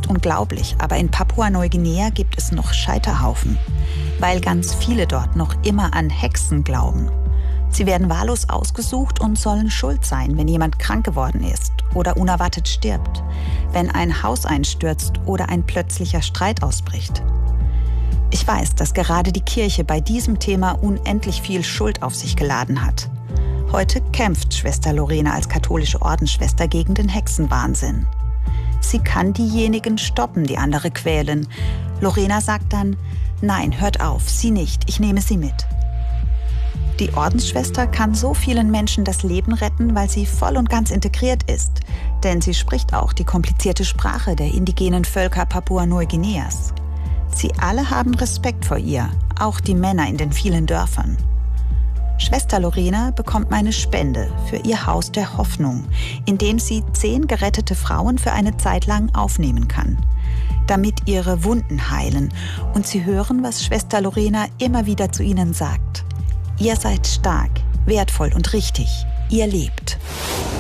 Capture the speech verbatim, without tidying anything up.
ist unglaublich, aber in Papua-Neuguinea gibt es noch Scheiterhaufen, weil ganz viele dort noch immer an Hexen glauben. Sie werden wahllos ausgesucht und sollen schuld sein, wenn jemand krank geworden ist oder unerwartet stirbt, wenn ein Haus einstürzt oder ein plötzlicher Streit ausbricht. Ich weiß, dass gerade die Kirche bei diesem Thema unendlich viel Schuld auf sich geladen hat. Heute kämpft Schwester Lorena als katholische Ordensschwester gegen den Hexenwahnsinn. Sie kann diejenigen stoppen, die andere quälen. Lorena sagt dann, nein, hört auf, sie nicht, ich nehme sie mit. Die Ordensschwester kann so vielen Menschen das Leben retten, weil sie voll und ganz integriert ist. Denn sie spricht auch die komplizierte Sprache der indigenen Völker Papua-Neuguineas. Sie alle haben Respekt vor ihr, auch die Männer in den vielen Dörfern. Schwester Lorena bekommt meine Spende für ihr Haus der Hoffnung, in dem sie zehn gerettete Frauen für eine Zeit lang aufnehmen kann, damit ihre Wunden heilen und sie hören, was Schwester Lorena immer wieder zu ihnen sagt. Ihr seid stark, wertvoll und richtig. Ihr lebt.